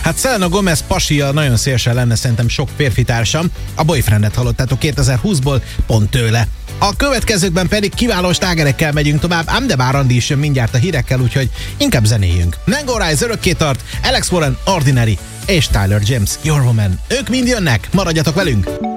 Hát Selena Gomez pasia nagyon szélsen lenne szerintem sok férfi társam. A Boyfriendet hallottátok 2020-ból, pont tőle. A következőkben pedig kiváló slágerekkel megyünk tovább, ám de bár Andi is jön mindjárt a hírekkel, úgyhogy inkább zenéljünk. Mango Rise örökké tart, Alex Warren, Ordinary és Tyler James, Your Woman. Ők mind jönnek, maradjatok velünk!